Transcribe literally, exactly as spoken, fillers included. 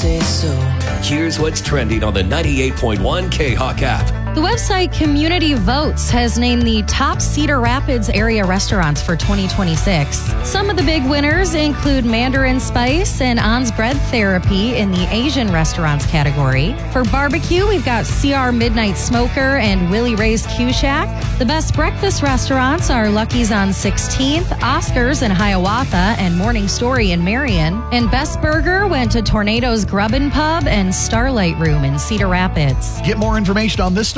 say so. Here's what's trending on the ninety-eight point one K-Hawk app. The website Community Votes has named the top Cedar Rapids area restaurants for twenty twenty-six. Some of the big winners include Mandarin Spice and On's Bread Therapy in the Asian restaurants category. For barbecue, we've got C R Midnight Smoker and Willie Ray's Q Shack. The best breakfast restaurants are Lucky's on sixteenth, Oscar's in Hiawatha, and Morning Story in Marion. And Best Burger went to Tornado's Grub and Pub and Starlight Room in Cedar Rapids. Get more information on this story